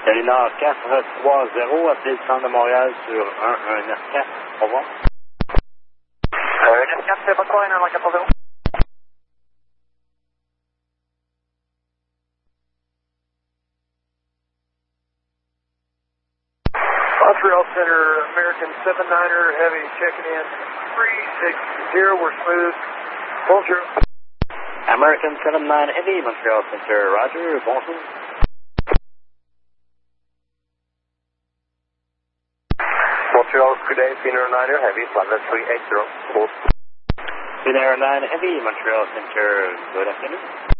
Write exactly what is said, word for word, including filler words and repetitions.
Télénord quatre trois zéro, appelez le centre de Montréal sur un un neuf quatre. Au revoir. un neuf quatre, c'est pas de problème, un quatre zéro. Montreal Center, American seven niner, heavy checking in three six zero, we're smooth. Bonjour. American seven nine Heavy, Montreal Center, Roger, bonjour. Montreal, good day, Finnair niner, heavy, flight three eight zero. Finnair nine Heavy, Montreal Center, good afternoon.